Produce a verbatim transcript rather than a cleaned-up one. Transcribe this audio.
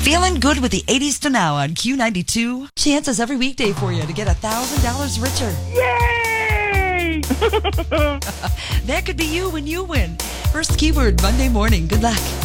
Feeling good with the eighties to now on Q ninety-two. Chances every weekday for you to get one thousand dollars richer. Yay! That could be you when you win. First keyword Monday morning. Good luck.